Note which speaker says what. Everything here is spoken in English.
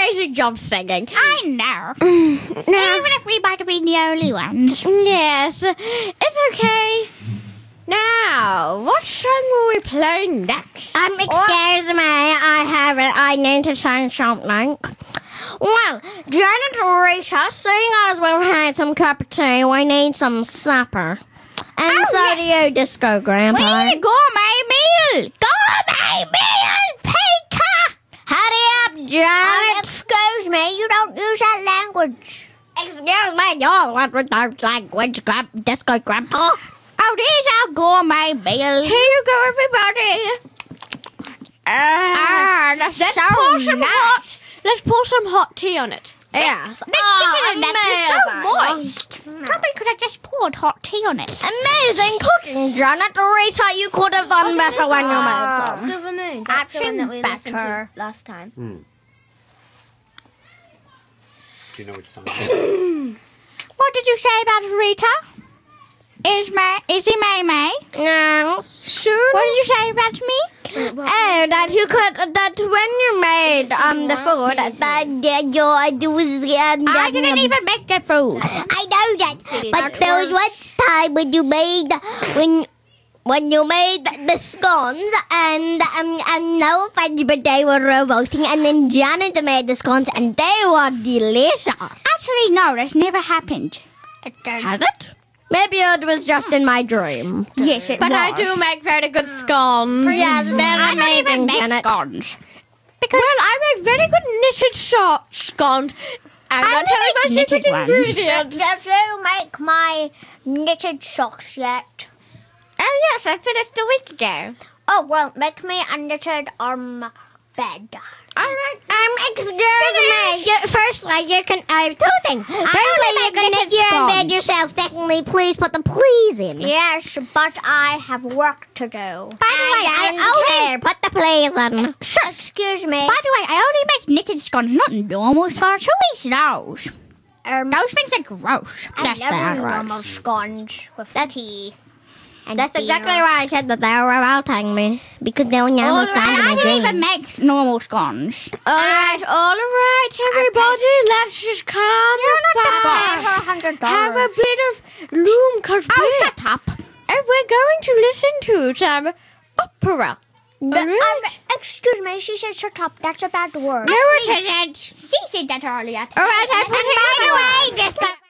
Speaker 1: amazing job singing.
Speaker 2: I know. Even if we might have been the only ones.
Speaker 1: Yes, it's okay. Now, what song will we play next?
Speaker 3: Excuse me, I need to say something. Well, Janet and Rita, seeing as we've had some cup of tea, we need some supper. And do you, Disco Grandpa.
Speaker 2: We need a gourmet meal. Gourmet meal, Pika.
Speaker 3: Hurry up, Janet.
Speaker 4: Excuse me, you don't use that language.
Speaker 3: Excuse me, you what with that language, Disco Grandpa?
Speaker 2: Oh, there's our gourmet meal.
Speaker 1: Here you go, everybody.
Speaker 2: That's so nice.
Speaker 1: Let's pour some hot tea on it.
Speaker 3: Yes.
Speaker 2: The chicken and that is so moist. Probably could have just poured hot tea on it.
Speaker 3: Amazing cooking, Janet. Rita, you could have done better when you made some.
Speaker 4: Silver Moon. That's the one that we listened to
Speaker 2: Better.
Speaker 4: last time.
Speaker 5: Do you know which song it is?
Speaker 2: What did you say about Rita? Is he May?
Speaker 3: No.
Speaker 2: Sure. What did you say about me?
Speaker 3: Oh, that you could, that when you made the food,
Speaker 2: I didn't even make the food.
Speaker 4: I know that. But there was one time when you made
Speaker 3: when you made the scones and no offense, but they were revolting, and then Janet made the scones and they were delicious.
Speaker 2: Actually, no, that's never happened.
Speaker 3: Has it? Maybe it was just in my dream.
Speaker 2: Yes, it
Speaker 1: But
Speaker 2: was.
Speaker 1: I do make very good scones.
Speaker 3: Yes, they're
Speaker 2: I don't even
Speaker 3: amazing,
Speaker 2: make
Speaker 3: Janet.
Speaker 2: scones.
Speaker 1: Well, I make very good knitted scones. I'm not telling my
Speaker 2: knitted
Speaker 1: secret
Speaker 2: ones.
Speaker 1: ingredient.
Speaker 4: Did you make my knitted socks yet?
Speaker 1: Oh, yes, I finished a week ago.
Speaker 4: Oh, well, make me a knitted bed.
Speaker 1: All right.
Speaker 3: Excuse me. Firstly, you can. I have two things. Firstly, you can knit your bed yourself. Secondly, please put the please in.
Speaker 4: Yes, but I have work to do.
Speaker 2: By the way,
Speaker 3: I don't care. Put the please in.
Speaker 4: Excuse me.
Speaker 2: By the way, I only make knitted scones, not normal scones. Who eats those? Those things are gross.
Speaker 4: I
Speaker 3: That's
Speaker 4: never
Speaker 3: bad,
Speaker 4: knew
Speaker 3: right.
Speaker 4: normal scones with tea. And
Speaker 3: That's
Speaker 4: beer.
Speaker 3: exactly why I said that they were revolting me. Because they only understand in
Speaker 2: I
Speaker 3: my
Speaker 2: don't even
Speaker 3: dream.
Speaker 2: make normal scones.
Speaker 1: All right, everybody. Let's just calm the
Speaker 4: Pay
Speaker 1: fuck.
Speaker 4: her $100.
Speaker 1: Have a bit of room
Speaker 2: Shut up.
Speaker 1: And we're going to listen to some opera.
Speaker 4: Excuse me, she said shut up. That's a bad word.
Speaker 1: No, it isn't.
Speaker 2: She said that earlier.
Speaker 1: All right, I put it
Speaker 3: By the way, Disco